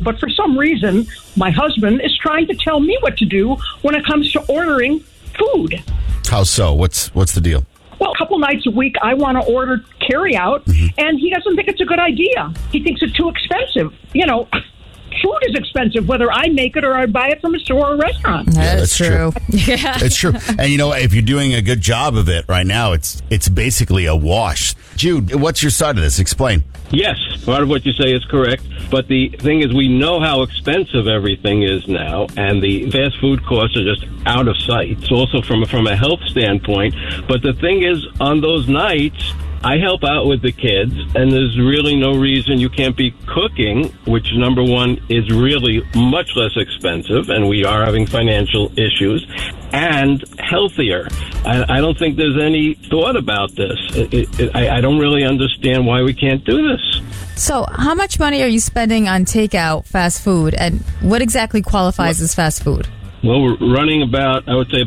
but for some reason, my husband is trying to tell me what to do when it comes to ordering food. How so? What's the deal? Well, a couple nights a week, I want to order carry-out, and he doesn't think it's a good idea. He thinks it's too expensive. Food is expensive, whether I make it or I buy it from a store or a restaurant. That's true. Yeah, it's true. And if you're doing a good job of it right now, it's basically a wash. Jude, what's your side of this? Explain. Yes, part of what you say is correct. But the thing is, we know how expensive everything is now, and the fast food costs are just out of sight. It's also from a health standpoint. But the thing is, on those nights, I help out with the kids, and there's really no reason you can't be cooking, which, number one, is really much less expensive, and we are having financial issues, and healthier. I don't think there's any thought about this. I don't really understand why we can't do this. So how much money are you spending on takeout fast food, and what exactly qualifies as fast food? Well, we're running about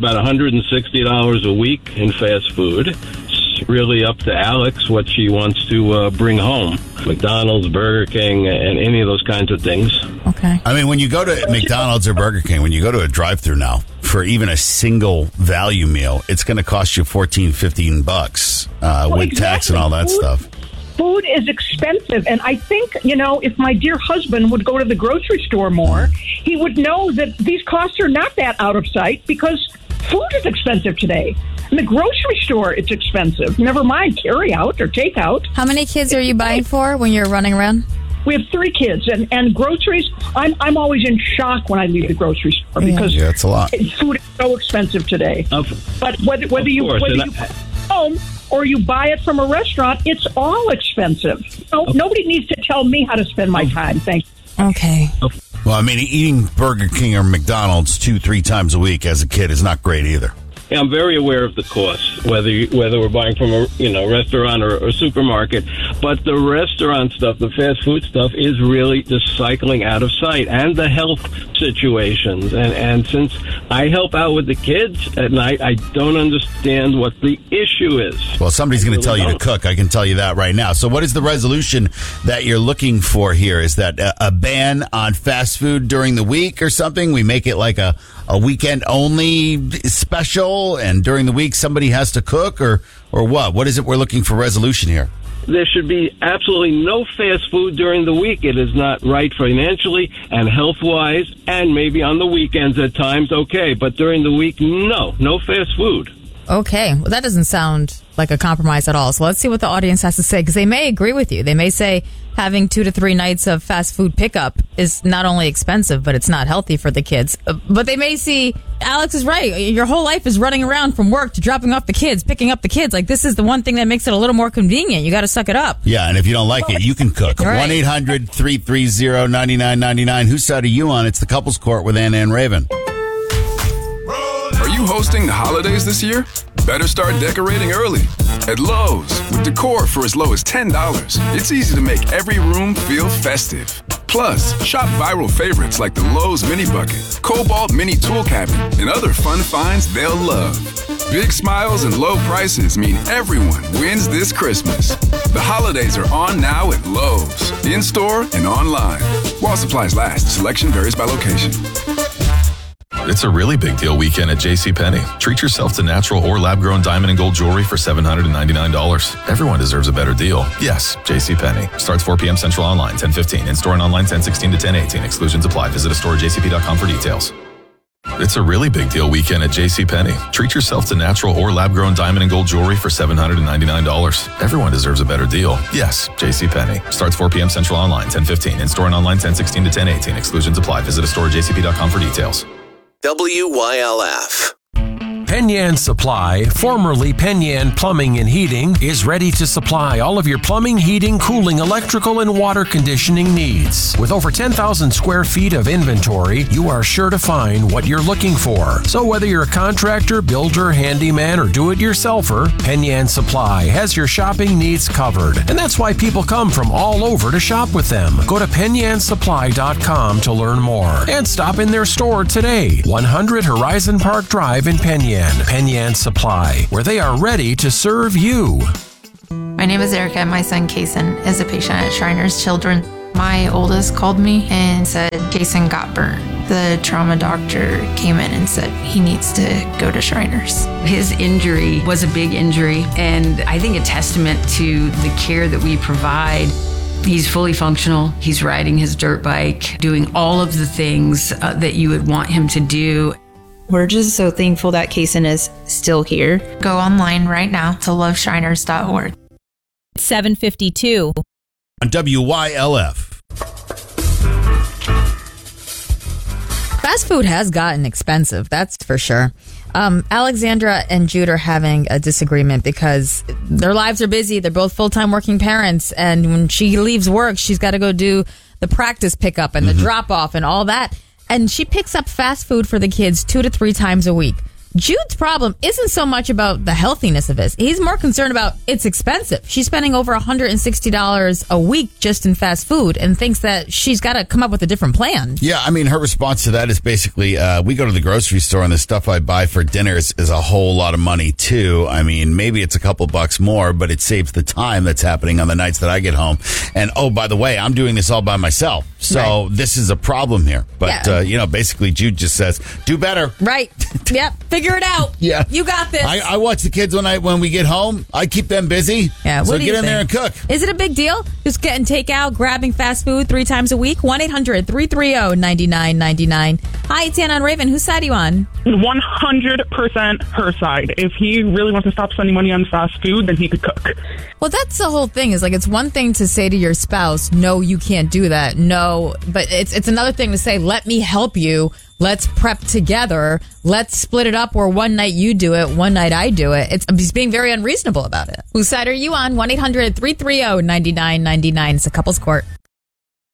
$160 a week in fast food. Really up to Alex what she wants to bring home. McDonald's, Burger King, and any of those kinds of things. Okay. I mean, when you go to McDonald's or Burger King, when you go to a drive-thru now, for even a single value meal, it's going to cost you $14-15 with tax and all that stuff. Food is expensive, and I think, if my dear husband would go to the grocery store more, he would know that these costs are not that out of sight because food is expensive today. In the grocery store, it's expensive. Never mind carry-out or take-out. How many kids are you buying for when you're running around? We have 3 kids, and groceries, I'm always in shock when I leave the grocery store because it's a lot. Food is so expensive today. But whether you buy it home or you buy it from a restaurant, it's all expensive. Nobody needs to tell me how to spend my time. Thank you. Okay. Well, I mean, eating Burger King or McDonald's 2-3 times a week as a kid is not great either. Yeah, I'm very aware of the costs, whether we're buying from a restaurant or a supermarket. But the restaurant stuff, the fast food stuff, is really just cycling out of sight, and the health situations. And since I help out with the kids at night, I don't understand what the issue is. Well, somebody's going to tell you to cook. I can tell you that right now. So what is the resolution that you're looking for here? Is that a ban on fast food during the week or something? We make it like a weekend only special, and during the week somebody has to cook, or what? What is it we're looking for resolution here? There should be absolutely no fast food during the week. It is not right financially and health-wise, and maybe on the weekends at times, okay. But during the week, no fast food. Okay. Well, that doesn't sound like a compromise at all. So let's see what the audience has to say, because they may agree with you. They may say having 2 to 3 nights of fast food pickup is not only expensive, but it's not healthy for the kids. But they may see Alex is right. Your whole life is running around from work to dropping off the kids, picking up the kids. Like, this is the one thing that makes it a little more convenient. You got to suck it up. Yeah, and if you don't like it, you can cook. Right. 1-800-330-9999. Whose side are you on? It's the Couples Court with Anna and Raven. Are you hosting the holidays this year? Better start decorating early. At Lowe's, with decor for as low as $10, it's easy to make every room feel festive. Plus, shop viral favorites like the Lowe's Mini Bucket, Cobalt Mini Tool Cabinet, and other fun finds they'll love. Big smiles and low prices mean everyone wins this Christmas. The holidays are on now at Lowe's, in-store and online. While supplies last, selection varies by location. It's a really big deal weekend at JCPenney. Treat yourself to natural or lab-grown diamond and gold jewelry for $799. Everyone deserves a better deal. Yes, JCPenney. Starts 4 p.m. Central online, 10:15. In-store and online, 10:16 to 10:18. Exclusions apply. Visit a store at jcp.com for details. It's a really big deal weekend at JCPenney. Treat yourself to natural or lab-grown diamond and gold jewelry for $799. Everyone deserves a better deal. Yes, JCPenney. Starts 4 p.m. Central online, 10:15. In-store and online, 10:16 to 10:18. Exclusions apply. Visit a store at jcp.com for details. WYLF. Penyan Supply, formerly Penyan Plumbing and Heating, is ready to supply all of your plumbing, heating, cooling, electrical, and water conditioning needs. With over 10,000 square feet of inventory, you are sure to find what you're looking for. So whether you're a contractor, builder, handyman, or do-it-yourselfer, Penyan Supply has your shopping needs covered. And that's why people come from all over to shop with them. Go to PenyanSupply.com to learn more. And stop in their store today, 100 Horizon Park Drive in Penyan. Penyan Supply, where they are ready to serve you. My name is Erica, and my son Kason is a patient at Shriners Children's My oldest called me and said Jason got burnt. The trauma doctor came in and said he needs to go to Shriners. His injury was a big injury, and I think a testament to the care that we provide. He's fully functional. He's riding his dirt bike, doing all of the things that you would want him to do. We're just so thankful that Kaysen is still here. Go online right now to loveshriners.org. 7:52 on WYLF. Fast food has gotten expensive, that's for sure. Alexandra and Jude are having a disagreement because their lives are busy. They're both full-time working parents, and when she leaves work, she's got to go do the practice pickup and the drop-off and all that. And she picks up fast food for the kids 2 to 3 times a week. Jude's problem isn't so much about the healthiness of it. He's more concerned about it's expensive. She's spending over $160 a week just in fast food and thinks that she's got to come up with a different plan. Yeah, I mean, her response to that is basically, we go to the grocery store and the stuff I buy for dinner is a whole lot of money too. I mean, maybe it's a couple bucks more, but it saves the time that's happening on the nights that I get home. And oh, by the way, I'm doing this all by myself. So this is a problem here. But, basically Jude just says, do better. Right. Yep. Figure it out. Yeah. You got this. I watch the kids when we get home. I keep them busy. Yeah. So get in there and cook. Is it a big deal? Just getting takeout, grabbing fast food 3 times a week? 1-800-330-9999. Hi, it's Anna on Raven. Whose side are you on? 100% her side. If he really wants to stop spending money on fast food, then he could cook. Well, that's the whole thing. Is like, it's one thing to say to your spouse, no, you can't do that. No, but it's another thing to say, let me help you. Let's prep together. Let's split it up where one night you do it, one night I do it. He's being very unreasonable about it. Whose side are you on? 1-800-330-9999. It's a couples court.